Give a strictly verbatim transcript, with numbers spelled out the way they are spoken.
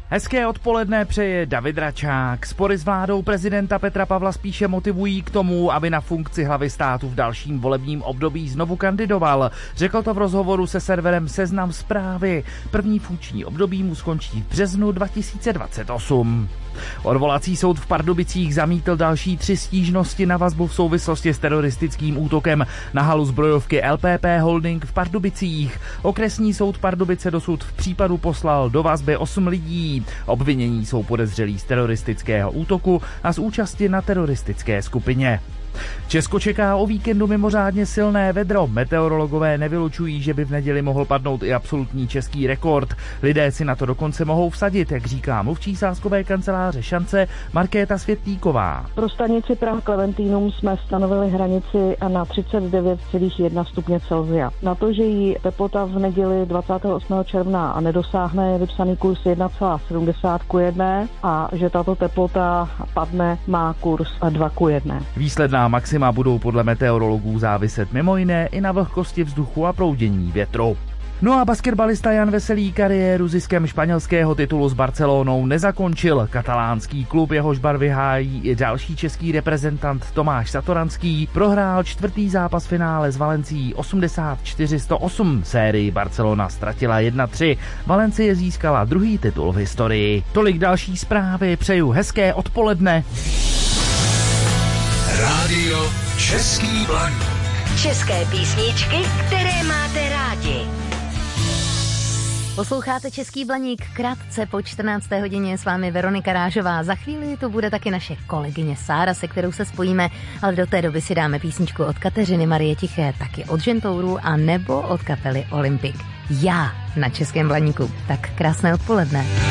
Hezké odpoledne přeje David Račák. Spory s vládou prezidenta Petra Pavla spíše motivují k tomu, aby na funkci hlavy státu v dalším volebním období znovu kandidoval. Řekl to v rozhovoru se serverem Seznam Zprávy. První funkční období mu skončí v březnu dva tisíce dvacet osm. Odvolací soud v Pardubicích zamítl další tři stížnosti na vazbu v souvislosti s teroristickým útokem na halu zbrojovky L P P Holding v Pardubicích. Okresní soud Pardubice dosud v případu poslal do vazby osm lidí. Obvinění jsou podezřelí z teroristického útoku a z účasti na teroristické skupině. Česko čeká o víkendu mimořádně silné vedro. Meteorologové nevylučují, že by v neděli mohl padnout i absolutní český rekord. Lidé si na to dokonce mohou vsadit, jak říká mluvčí sázkové kanceláře Šance Markéta Světlíková. Pro stanici Praha Clementinum jsme stanovili hranici na třicet devět celá jedna stupně Celsia. Na to, že jí teplota v neděli dvacátého osmého června nedosáhne, je vypsaný kurz jedna celá sedmdesát ku jedné a že tato teplota padne, má kurz dva ku jedné. Výsledná maxima budou podle meteorologů záviset mimo jiné i na vlhkosti vzduchu a proudění větru. No a basketbalista Jan Veselý kariéru ziskem španělského titulu s Barcelonou nezakončil. Katalánský klub, jehož barvy hájí i další český reprezentant Tomáš Satoranský, prohrál čtvrtý zápas finále s Valencií osmdesát čtyři sto osm. Sérii Barcelona ztratila jedna tři. Valencie získala druhý titul v historii. Tolik další zprávy, přeju hezké odpoledne. Rádio Český Blaník. České písničky, které máte rádi. Posloucháte Český Blaník, krátce po čtrnácté hodině je s vámi Veronika Rážová. Za chvíli tu bude taky naše kolegyně Sára, se kterou se spojíme, ale do té doby si dáme písničku od Kateřiny Marie Tiché, taky od Gentouru a nebo od kapely Olympic. Já na Českém Blaníku. Tak krásné odpoledne.